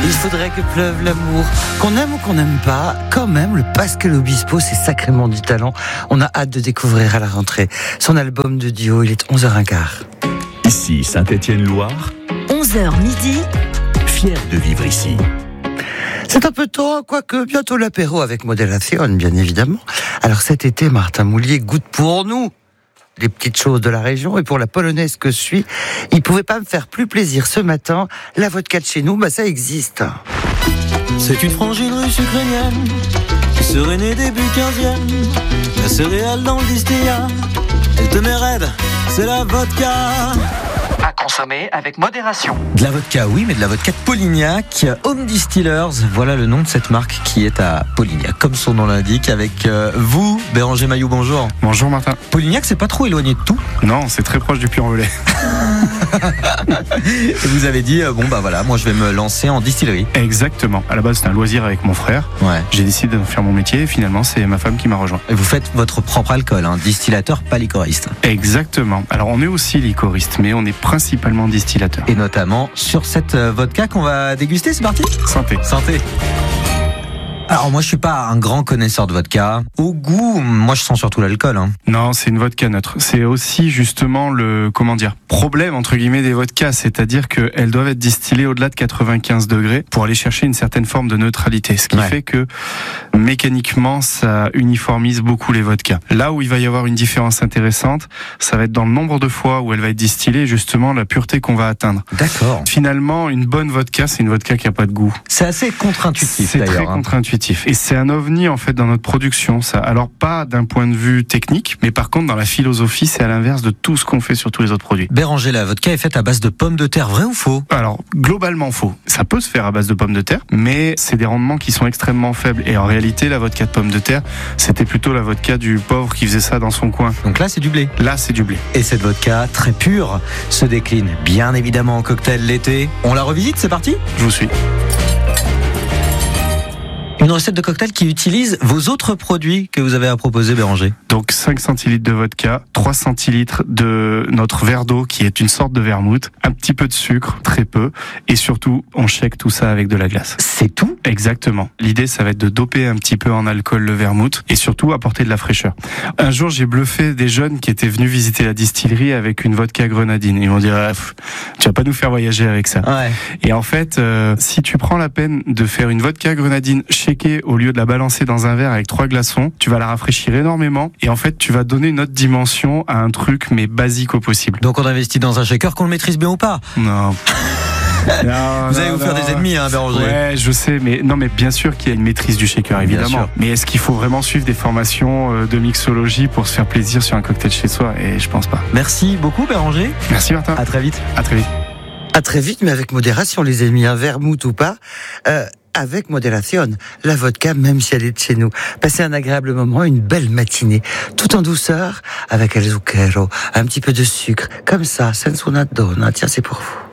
Il faudrait que pleuve l'amour. Qu'on aime ou qu'on n'aime pas, quand même, le Pascal Obispo, c'est sacrément du talent. On a hâte de découvrir à la rentrée son album de duo. Il est 11h15. Ici Saint-Étienne-Loire, 11h midi. fier de vivre ici. C'est un peu tôt, quoique bientôt l'apéro avec Modération, bien évidemment. Alors cet été, Martin Moulier goûte pour nous les petites choses de la région, et pour la polonaise que je suis, il pouvait pas me faire plus plaisir ce matin. La vodka de chez nous, ça existe. C'est une frangine russe ukrainienne qui serait née début 15e. La céréale dans le distillat, elle te met raide, c'est la vodka. À consommer avec modération. De la vodka, oui, mais de la vodka de Polignac. Home Distillers, voilà le nom de cette marque qui est à Polignac, comme son nom l'indique, avec vous, Béranger Mailloux, bonjour. Bonjour Martin. Polignac, c'est pas trop éloigné de tout. Non, c'est très proche du Puy-en-Velay. Et vous avez dit, voilà, moi je vais me lancer en distillerie. Exactement. À la base, c'était un loisir avec mon frère. Ouais. J'ai décidé de faire mon métier et finalement, c'est ma femme qui m'a rejoint. Et vous faites votre propre alcool, distillateur, pas liquoriste. Exactement. Alors, on est aussi liquoriste, mais on est principalement distillateur. Et notamment sur cette vodka qu'on va déguster, c'est parti ? Santé. Santé. Alors moi je suis pas un grand connaisseur de vodka. Au goût, moi je sens surtout l'alcool. Non, c'est une vodka neutre. C'est aussi justement le, problème entre guillemets des vodkas, c'est-à-dire qu'elles doivent être distillées au-delà de 95 degrés pour aller chercher une certaine forme de neutralité. Ce qui fait que mécaniquement ça uniformise beaucoup les vodkas. Là où il va y avoir une différence intéressante, ça va être dans le nombre de fois où elle va être distillée, justement la pureté qu'on va atteindre. D'accord. Finalement, une bonne vodka, c'est une vodka qui a pas de goût. C'est assez contre-intuitif C'est d'ailleurs. très contre-intuitif. Et c'est un ovni en fait dans notre production, ça. Alors pas d'un point de vue technique, mais par contre dans la philosophie, c'est à l'inverse de tout ce qu'on fait sur tous les autres produits. Béranger, la vodka est faite à base de pommes de terre, vrai ou faux ? Alors globalement faux. Ça peut se faire à base de pommes de terre, mais c'est des rendements qui sont extrêmement faibles. Et en réalité, la vodka de pommes de terre, c'était plutôt la vodka du pauvre qui faisait ça dans son coin. Donc là, c'est du blé. Là, c'est du blé. Et cette vodka, très pure, se décline bien évidemment en cocktail l'été. On la revisite, c'est parti ? Je vous suis. Une recette de cocktail qui utilise vos autres produits que vous avez à proposer, Béranger. Donc 5 centilitres de vodka, 3 centilitres de notre verre d'eau qui est une sorte de vermouth, un petit peu de sucre, très peu, et surtout on shake tout ça avec de la glace. C'est tout ? Exactement. L'idée, ça va être de doper un petit peu en alcool le vermouth et surtout apporter de la fraîcheur. Un jour, j'ai bluffé des jeunes qui étaient venus visiter la distillerie avec une vodka grenadine. Ils m'ont dit, tu vas pas nous faire voyager avec ça. Ouais. Et en fait, si tu prends la peine de faire une vodka grenadine shakée au lieu de la balancer dans un verre avec 3 glaçons, tu vas la rafraîchir énormément et en fait, tu vas donner une autre dimension à un truc mais basique au possible. Donc on investit dans un shaker qu'on le maîtrise bien ou pas ? Non. Vous allez vous faire des ennemis, Béranger. Ouais, je sais, mais bien sûr qu'il y a une maîtrise du shaker, évidemment. Mais est-ce qu'il faut vraiment suivre des formations de mixologie pour se faire plaisir sur un cocktail chez soi ? Et je pense pas. Merci beaucoup, Béranger. Merci Martin. À très vite. À très vite. À très vite, mais avec modération, les amis. Un vermouth ou pas, avec modération. La vodka, même si elle est de chez nous. Passez un agréable moment, une belle matinée, tout en douceur, avec el zucchero, un petit peu de sucre. Comme ça, senza una donna. Tiens, c'est pour vous.